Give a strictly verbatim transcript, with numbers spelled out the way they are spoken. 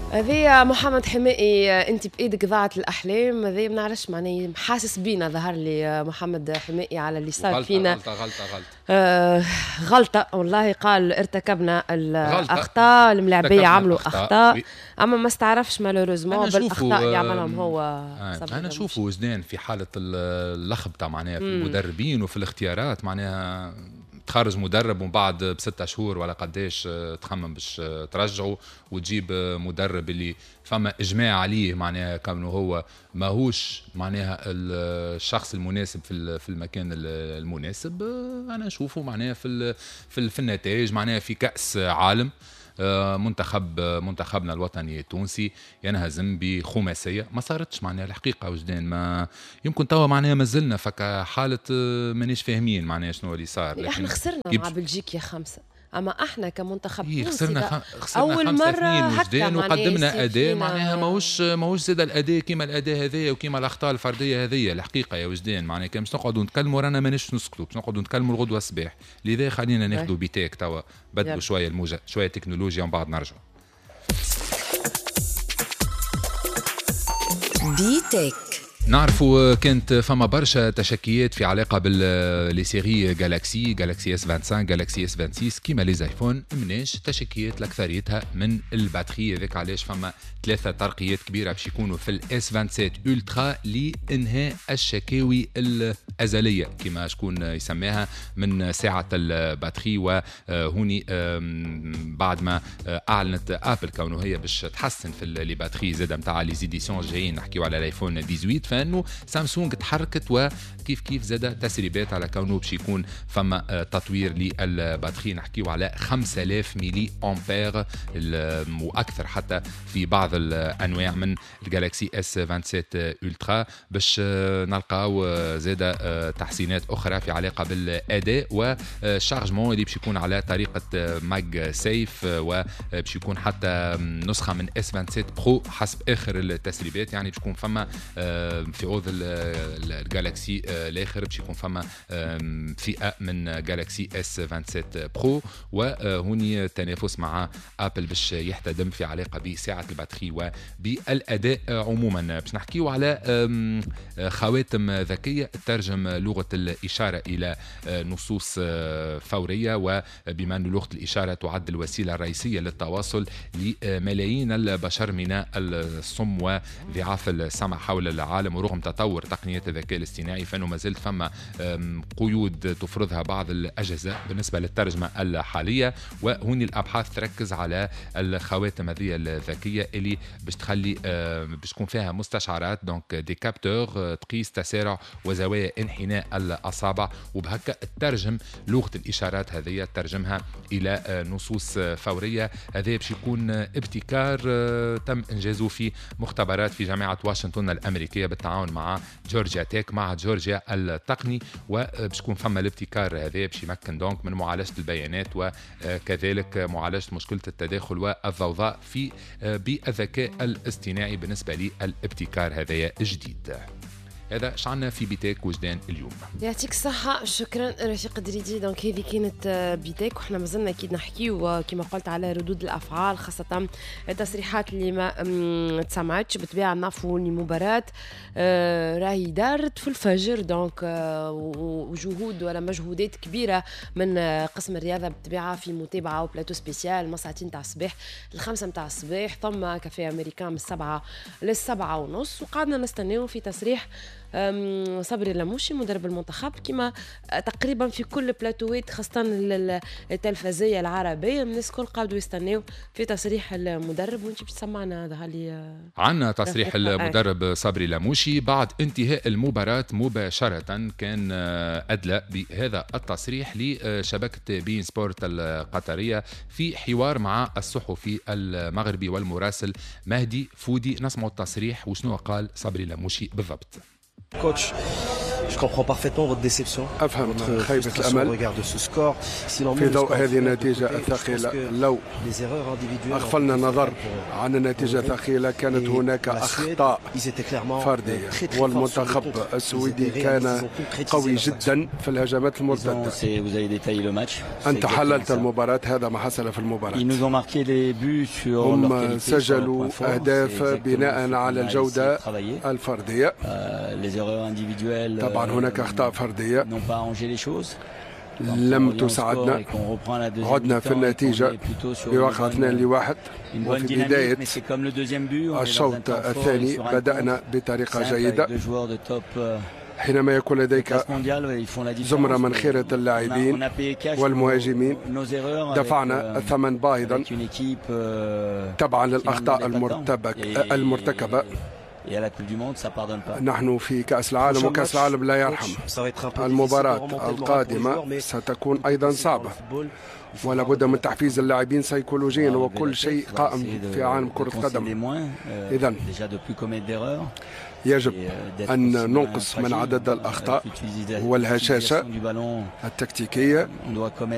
هذه محمد حمائي، انت بايدك ضاعت الاحلام. هذه ما نعرفش معناه حاسس بينا، ظهر لي محمد حمائي على اللي صار فينا. غلطه غلطه غلطه آه غلطه والله. قال ارتكبنا الاخطاء، الملاعبيه عملوا اخطاء, أخطاء. اما ما استعرفش مالوريزمون بالاخطاء يعملهم هو. آه انا نشوفه وجدان في حاله اللخبطه معناها في المدربين وفي الاختيارات. معناها تخرج مدرب ومن بعد بستة شهور ولا قديش تخمم باش ترجعه وتجيب مدرب اللي فما اجماع عليه معناها كونه هو ماهوش معناها الشخص المناسب في في المكان المناسب. انا نشوفه معناها في في النتائج معناها في كأس عالم منتخب منتخبنا الوطني التونسي ينهزم بخماسيه ما صارتش معناها الحقيقه وجدان. ما يمكن توا معناها مازلنا فك حاله مانيش فاهمين معناها شنو اللي صار. احنا خسرنا مع بلجيكا خمسه، اما احنا كمنتخب إيه خسرنا خ... خسرنا اول مره وجدان وقدمنا اداء معناها ماهوش ماهوش زاد الاداء كيما الاداء هذايا وكيما الاخطاء الفرديه هذيا الحقيقه يا وجدان. معناها كان باش نقعدوا نتكلموا رانا مانيش نسكتوا، باش نقعدوا نتكلموا الغدوه الصباح. لذا خلينا ناخذوا بيتاك توا بدلوا شويه الموجه شويه تكنولوجيا ومن بعد نرجعوا بيتاك. نعرفوا كانت فما برشا تشكيات في علاقه باللي سيري جالاكسي جالاكسي اس خمسة وعشرين جالاكسي اس ستة وعشرين كيما لي ايفون. مناش تشكيات الاكثريتها من الباتري. هذاك علاش فما ثلاثه ترقيات كبيره باش يكونوا في الاس سبعة وعشرين الترا لانهاء الشكاوي الازليه كما شكون يسميها من ساعه الباتري. وهوني بعد ما اعلنت ابل كونه هي باش تحسن في لي باتري زاده نتاع لي زيديسيون جايين نحكيو على الايفون ثمانية عشر، فانه سامسونج تحركت وكيف كيف زاد تسريبات على كونه باش يكون فما تطوير للباتري. نحكيو على خمسة آلاف ميلي امبير واكثر حتى في بعض الانواع من الجالاكسي اس سبعة وعشرين الترا. باش نلقاو زاد تحسينات اخرى في علاقه بالاداء والشارجمون اللي باش يكون على طريقه ماج سيف، وباش يكون حتى نسخه من اس سبعة وعشرين برو حسب اخر التسريبات. يعني باش يكون فما في عوض الجالاكسي الاخر باش يكون فما فئه من جالاكسي اس سبعة وعشرين برو. وهوني التنافس مع ابل باش يحتدم في علاقه بسعه الباتري وبالاداء عموما. باش نحكيو على خواتم ذكيه تترجم لغه الاشاره الى نصوص فوريه، وبما ان لغه الاشاره تعد الوسيله الرئيسيه للتواصل لملايين البشر من الصم وضعاف السمع حول العالم. ورغم تطور تقنيات الذكاء الاصطناعي فانه ما زلت فما قيود تفرضها بعض الاجهزه بالنسبه للترجمه الحاليه. وهوني الابحاث تركز على الخواتم هذه الذكيه اللي باش تخلي باش تكون فيها مستشعرات دونك دي كابتور تقيس تسارع وزوايا انحناء الاصابع، وبهكا تترجم لغه الاشارات هذه تترجمها الى نصوص فوريه. هذا باش يكون ابتكار تم انجازه في مختبرات في جامعه واشنطن الامريكيه بالتعاون مع جورجيا تيك مع جورجيا التقني. وباش يكون فما الابتكار هذا باش يمكن دونك من معالجه البيانات وكذلك معالجه مشكله التداخل والضوضاء في بالذكاء الاصطناعي بالنسبه للابتكار هذا الجديد. هذا شعنا في بيتاك وجدان اليوم. يعطيك الصحة، شكرا رفيق دريدي. دونك هذه كانت بيتاك، وحنا مازلنا اكيد نحكيو كما قلت على ردود الافعال، خاصة التصريحات اللي ما تسمعتش. بطبيعة نعرفوا ان المباراة راهي دارت في الفجر، دونك وجهود ولا مجهودات كبيرة من قسم الرياضة بالطبيعة في متابعة وبلاتو سبيسيال من ساعتين تاع الصباح الخمسة متاع الصباح. ثم كافيه امريكان من السبعة للسبعة ونص، وقعدنا نستناو في تصريح صبري اللاموشي مدرب المنتخب كما تقريبا في كل بلاتوات خاصة التلفزية العربية. الناس كل قاعدوا يستناو في تصريح المدرب، وانت بتسمعنا هذا لي عنا تصريح المدرب صبري اللاموشي بعد انتهاء المباراة مباشرة. كان أدلى بهذا التصريح لشبكة بين سبورت القطرية في حوار مع الصحفي المغربي والمراسل مهدي فودي. نسمع التصريح وشنو قال صبري اللاموشي بالضبط. Coach, Je comprends parfaitement votre déception. أفهم votre خيبة frustration au الأمل regard de ce score. Si l'on met في le ضوء score هذه final de النتيجة côté, je الثقيلة. pense que لو les erreurs individuelles أغفلنا ont été النظر fatales pour- عن النتيجة pour الثقيلة، كانت Et هناك la Suède, أخطاء ils étaient clairement فردية، très, très forts sur le والمنتخب contre. السويدي Ils étaient كان réalistes, ils ont concrétisé قوي leurs actions. جدا في الهجمات Ils ont- المرتدة. c'est- Vous avez détaillé le match. C'est أنت exactement حللت ça. المباراة، هذا ما حصل في المباراة. Ils nous ont marqué des buts sur leur هم qualité, sur leur سجلوا point fort. أهداف C'est exactement بناء ce qu'on على a الجودة essayé de travailler. الفردية. Euh, Les erreurs individuelles طبعا هناك أخطاء فردية n'ont pas arrangé les choses. لم تساعدنا. عدنا في النتيجة بواقع اثنين لواحد، وفي بداية الشوط الثاني بدأنا بطريقة جيدة. حينما يكون لديك زمرة من خيرة اللاعبين والمهاجمين دفعنا الثمن باهظا تبعا للأخطاء المرتكبة. نحن في كأس العالم، وكأس العالم لا يرحم. المباراة القادمة ستكون أيضا صعبة، ولا بد من تحفيز اللاعبين سيكولوجيا، وكل شيء قائم في عالم كرة القدم. إذن يجب أن ننقص من عدد الأخطاء والهشاشة التكتيكية.